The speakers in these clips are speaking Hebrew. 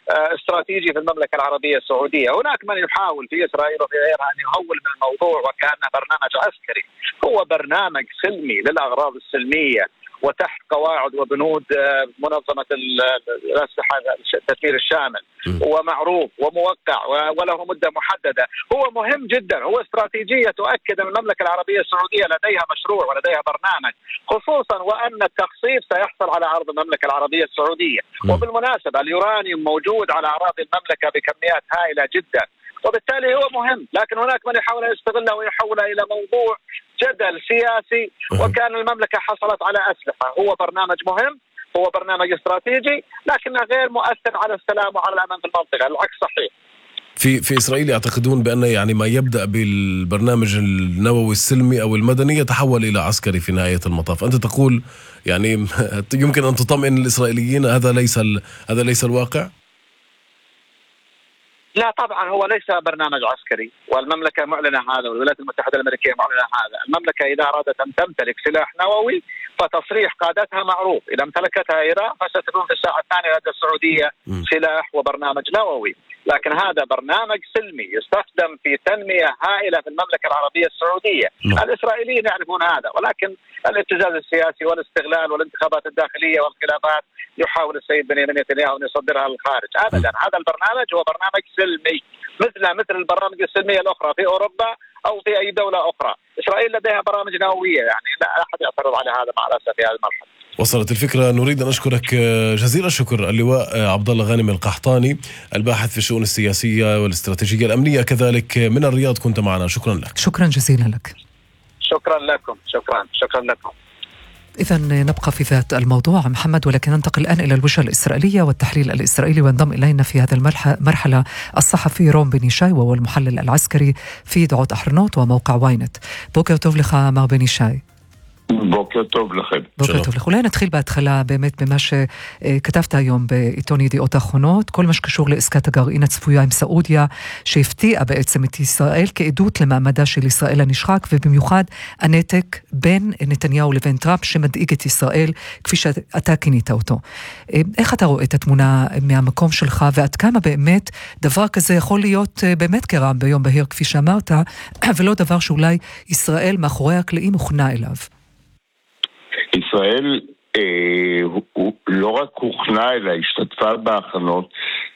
استراتيجي في المملكة العربية السعودية. هناك من يحاول في إسرائيل وفي غيرها أن يهول من الموضوع وكأنه برنامج عسكري. هو برنامج سلمي للأغراض السلمية وتحت قواعد وبنود منظمة الأسلحة التدمير الشامل، ومعروف وموقع وله مدة محددة. هو مهم جدا، هو استراتيجية تؤكد أن المملكة العربية السعودية لديها مشروع ولديها برنامج، خصوصا وأن التخصيص سيحصل على أرض المملكة العربية السعودية. وبالمناسبة اليورانيوم موجود على أراضي المملكة بكميات هائلة جدا، وبالتالي هو مهم. لكن هناك من يحاول أن يستغله ويحوله إلى موضوع جدل سياسي، وكان المملكة حصلت على أسلحة. هو برنامج مهم، هو برنامج استراتيجي، لكنه غير مؤثر على السلام وعلى الأمان في المنطقة. العكس صحيح. في إسرائيل يعتقدون بأن يعني ما يبدأ بالبرنامج النووي السلمي أو المدني يتحول إلى عسكري في نهاية المطاف. أنت تقول يعني يمكن أن تطمئن الإسرائيليين، هذا ليس الواقع؟ لا طبعا، هو ليس برنامج عسكري، والمملكة معلنة هذا، والولايات المتحدة الأمريكية معلنة هذا. المملكة إذا أرادت أن تمتلك سلاح نووي فتصريح قادتها معروف، إذا امتلكتها إيران فستكون في الساعة الثانية لدى السعودية سلاح وبرنامج نووي. لكن هذا برنامج سلمي يستخدم في تنمية هائلة في المملكة العربية السعودية. الإسرائيليين يعرفون هذا، ولكن الابتزاز السياسي والاستغلال والانتخابات الداخلية والخلافات يحاول السيد بنيامين نتنياهو أن يصدرها للخارج. أبدا، هذا البرنامج هو برنامج سلمي مثل البرامج السلمية الأخرى في أوروبا أو في أي دولة أخرى. إسرائيل لديها برامج نووية، يعني لا أحد يعترض على هذا مع الأسف في هذه المرحلة. وصلت الفكرة. نريد أن أشكرك جزيل الشكر اللواء عبد الله غانم القحطاني، الباحث في الشؤون السياسية والاستراتيجية الأمنية، كذلك من الرياض كنت معنا. شكرا لك. شكرا جزيلا لك. شكرا لكم. شكرا لكم. إذن نبقى في ذات الموضوع محمد، ولكن ننتقل الآن إلى الوجهة الإسرائيلية والتحليل الإسرائيلي، وانضم إلينا في هذا المرحلة الصحفي رون بن يشاي، وهو المحلل العسكري في دعوة أحرنوت وموقع واينت. بوكر טוב לך מר בן ישי. בוקר טוב לכם. בוקר טוב לך. אולי נתחיל בהתחלה באמת במה שכתבת היום בעיתון ידיעות אחרונות, כל מה שקשור לעסקת הגרעין הצפויה עם סעודיה, שהפתיעה בעצם את ישראל כעדות למעמדה של ישראל הנשחק, ובמיוחד הנתק בין נתניהו לבין טראמפ שמדאיג את ישראל, כפי שאתה כינית אותו. איך אתה רואה את התמונה מהמקום שלך, ועד כמה באמת דבר כזה יכול להיות באמת כרעם ביום בהיר, כפי שאמרת, ולא דבר שאולי ישראל מאחורי הקלעים הוכנה אליו? ישראל לא רק הוכנה אלא השתתפה בהכנות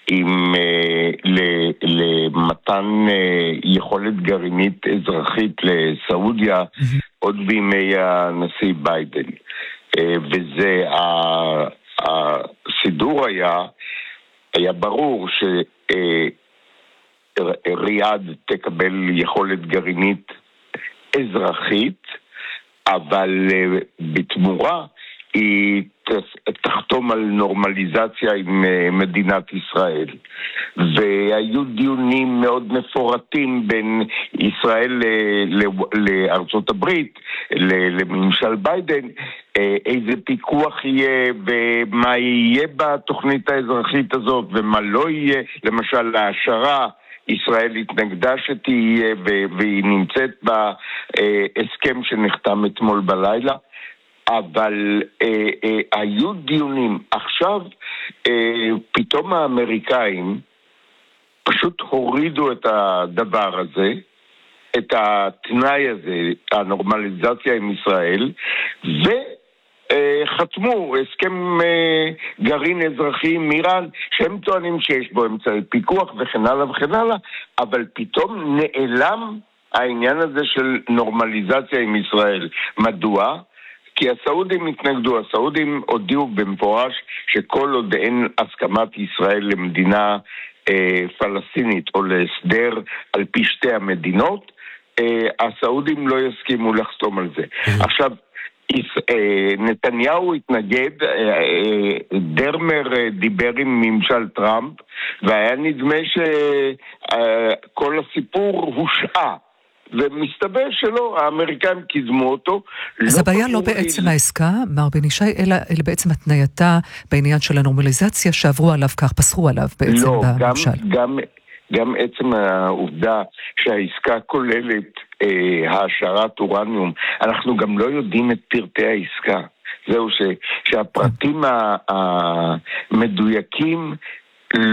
למתן יכולת גרעינית אזרחית לסעודיה עוד בימי הנשיא ביידן, וזה הסידור היה ברור שריאד תקבל יכולת גרעינית אזרחית, אבל בתמורה היא תחתום על נורמליזציה עם מדינת ישראל. והיו דיונים מאוד מפורטים בין ישראל לארצות הברית, לממשל ביידן, איזה פיקוח יהיה ומה יהיה בתוכנית האזרחית הזאת ומה לא יהיה. למשל ההשערה, ישראל התנגדה שתהיה, והיא נמצאת בהסכם שנחתם אתמול בלילה, אבל היו דיונים. עכשיו פתאום האמריקאים פשוט הורידו את הדבר הזה, את התנאי הזה, הנורמליזציה עם ישראל, חתמו הסכם גרעין אזרחי עם איראן, שהם טוענים שיש בו אמצעי פיקוח וכן הלאה וכן הלאה, אבל פתאום נעלם העניין הזה של נורמליזציה עם ישראל. מדוע? כי הסעודים התנגדו. הסעודים הודיעו במפורש שכל עוד אין הסכמת ישראל למדינה פלסטינית או להסדר על פי שתי המדינות, הסעודים לא יסכימו לחתום על זה. עכשיו, נתניהו התנגד, דרמר דיבר עם ממשל טראמפ, והיה נדמה שכל הסיפור הושעה, ומסתבר שלא, האמריקאים קידמו אותו. אז הבעיה לא בעצם העסקה, מר בן ישי, אלא בעצם התנייתה בעניין של הנורמליזציה שעברו עליו כך, פסחו עליו בעצם בממשל. גם עצם העובדה שהעסקה כוללת העשרת אורניום, אנחנו גם לא יודעים את פרטי העסקה. זהו שהפרטים המדויקים